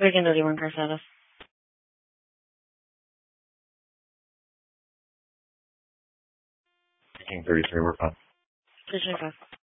We can do the one car status. King 33, we're fine. Station 5.